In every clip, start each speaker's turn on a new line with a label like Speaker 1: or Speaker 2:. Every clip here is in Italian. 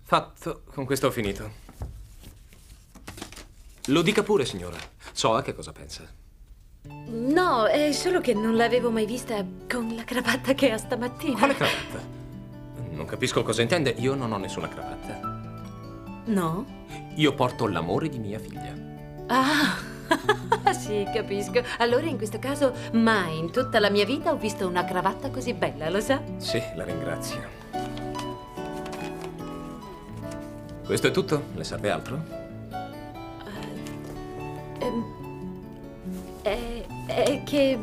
Speaker 1: Fatto, con questo ho finito. Lo dica pure, signora. So a che cosa pensa.
Speaker 2: No, è solo che non l'avevo mai vista con la cravatta che ha stamattina.
Speaker 1: Quale cravatta? Non capisco cosa intende. Io non ho nessuna cravatta.
Speaker 2: No?
Speaker 1: Io porto l'amore di mia figlia.
Speaker 2: Ah, sì, capisco. Allora in questo caso mai in tutta la mia vita ho visto una cravatta così bella, lo sa?
Speaker 1: Sì, la ringrazio. Questo è tutto? Le serve altro?
Speaker 2: È che...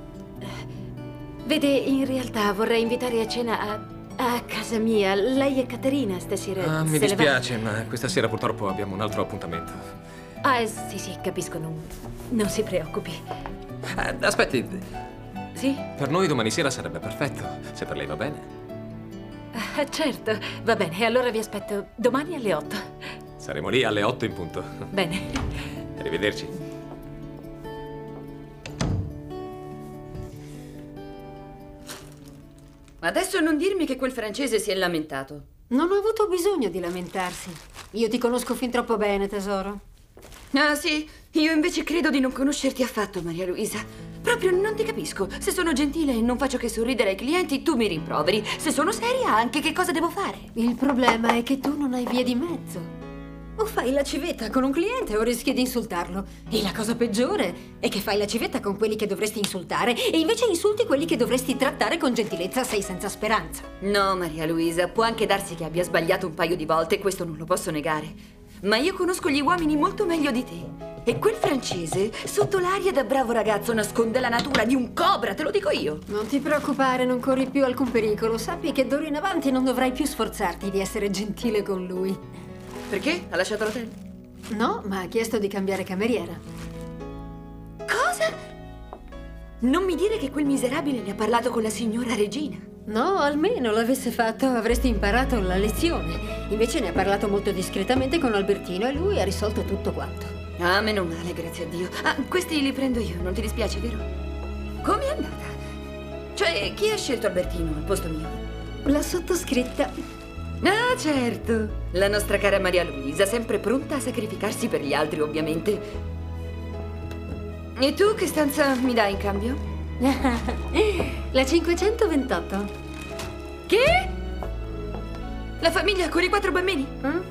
Speaker 2: Vede, in realtà vorrei invitare a cena a casa mia. Lei e Caterina stasera.
Speaker 1: Ah, mi
Speaker 2: se ne va?
Speaker 1: dispiace, ma questa sera purtroppo abbiamo un altro appuntamento.
Speaker 2: Ah, sì, capisco, non si preoccupi.
Speaker 1: Aspetti,
Speaker 2: Sì?
Speaker 1: per noi domani sera sarebbe perfetto, se per lei va bene.
Speaker 2: Certo, va bene. Allora vi aspetto domani alle 8.
Speaker 1: Saremo lì alle 8 in punto.
Speaker 2: Bene.
Speaker 1: Arrivederci.
Speaker 3: Adesso non dirmi che quel francese si è lamentato.
Speaker 4: Non ho avuto bisogno di lamentarsi. Io ti conosco fin troppo bene, tesoro.
Speaker 3: Ah, sì? Io invece credo di non conoscerti affatto, Maria Luisa. Proprio non ti capisco. Se sono gentile e non faccio che sorridere ai clienti, tu mi rimproveri. Se sono seria, anche che cosa devo fare?
Speaker 4: Il problema è che tu non hai via di mezzo. O fai la civetta con un cliente o rischi di insultarlo. E la cosa peggiore è che fai la civetta con quelli che dovresti insultare e invece insulti quelli che dovresti trattare con gentilezza. Sei senza speranza.
Speaker 3: No, Maria Luisa, può anche darsi che abbia sbagliato un paio di volte, questo non lo posso negare. Ma io conosco gli uomini molto meglio di te. E quel francese, sotto l'aria da bravo ragazzo, nasconde la natura di un cobra, te lo dico io.
Speaker 4: Non ti preoccupare, non corri più alcun pericolo. Sappi che d'ora in avanti non dovrai più sforzarti di essere gentile con lui.
Speaker 3: Perché? Ha lasciato l'hotel?
Speaker 4: No, ma ha chiesto di cambiare cameriera.
Speaker 3: Cosa? Non mi dire che quel miserabile ne ha parlato con la signora Regina.
Speaker 4: No, almeno l'avesse fatto avresti imparato la lezione. Invece ne ha parlato molto discretamente con Albertino e lui ha risolto tutto quanto.
Speaker 3: Ah, meno male, grazie a Dio. Ah, questi li prendo io, non ti dispiace, vero? Come è andata? Cioè, chi ha scelto Albertino al posto mio?
Speaker 4: La sottoscritta.
Speaker 3: Ah, certo. La nostra cara Maria Luisa, sempre pronta a sacrificarsi per gli altri, ovviamente. E tu che stanza mi dai in cambio?
Speaker 4: La 528.
Speaker 3: Che? La famiglia con i 4 bambini?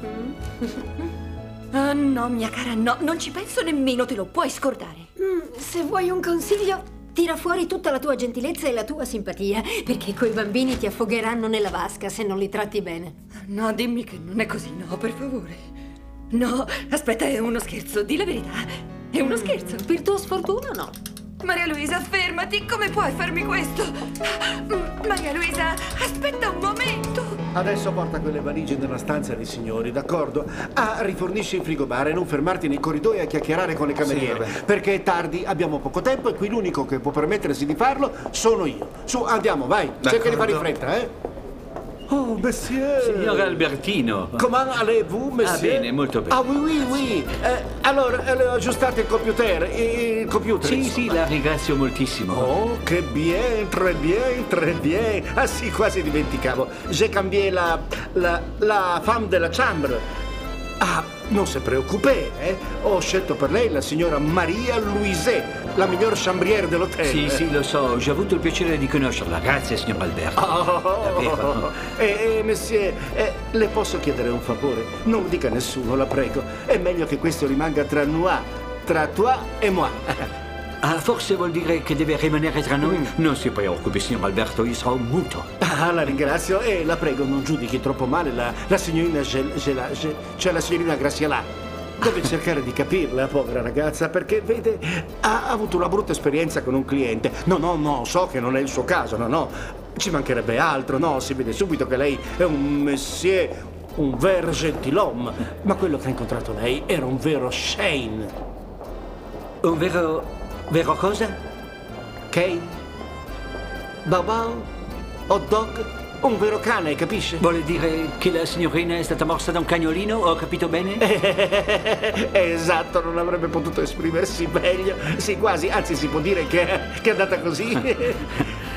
Speaker 3: Ah, no, mia cara, no, non ci penso nemmeno, te lo puoi scordare.
Speaker 4: Se vuoi un consiglio, tira fuori tutta la tua gentilezza e la tua simpatia, perché quei bambini ti affogheranno nella vasca se non li tratti bene.
Speaker 3: No, dimmi che non è così, no, per favore. No, aspetta, è uno scherzo, di la verità. È uno scherzo.
Speaker 4: Per tua sfortuna, no.
Speaker 3: Maria Luisa, fermati, come puoi farmi questo? Maria Luisa, aspetta un momento.
Speaker 5: Adesso porta quelle valigie nella stanza dei signori, d'accordo? Ah, rifornisci il frigobar e non fermarti nei corridoi a chiacchierare con le cameriere.
Speaker 6: Sì,
Speaker 5: perché è tardi, abbiamo poco tempo e qui l'unico che può permettersi di farlo sono io. Su, andiamo, vai. Cerca di fare in fretta, eh? Oh, monsieur!
Speaker 6: Signor Albertino!
Speaker 5: Comment allez-vous, monsieur?
Speaker 6: Ah, bene, molto bene.
Speaker 5: Ah, oui. Allora, le ho aggiustato il computer.
Speaker 6: Sì, la ringrazio moltissimo.
Speaker 5: Oh, che bien, très bien. Ah sì, quasi dimenticavo. J'ai cambié la femme de la chambre. Ah, non se preoccupé, eh? Ho scelto per lei la signora Maria Louiset, la miglior chambrière dell'hotel.
Speaker 6: Sì, lo so, ho già avuto il piacere di conoscerla. Grazie, signor Alberto. Davvero.
Speaker 5: Monsieur, le posso chiedere un favore? Non lo dica a nessuno, la prego. È meglio che questo rimanga tra noi, tra toi e moi.
Speaker 6: Ah, forse vuol dire che deve rimanere tra noi? Non si preoccupi, signor Alberto, io sarò muto.
Speaker 5: Ah, la ringrazio e la prego non giudichi troppo male la signorina cioè la signorina Graciela. Deve cercare di capirla, povera ragazza, perché vede, ha avuto una brutta esperienza con un cliente. No, so che non è il suo caso, no. Ci mancherebbe altro, no, si vede subito che lei è un monsieur, un vero gentilhomme. Ma quello che ha incontrato lei era un vero Shane.
Speaker 6: Un vero cosa?
Speaker 5: Kane? Bao? Hot dog? Un vero cane, capisce?
Speaker 6: Vuole dire che la signorina è stata morsa da un cagnolino? Ho capito bene?
Speaker 5: Esatto, non avrebbe potuto esprimersi meglio. Sì, quasi, anzi si può dire che è andata così.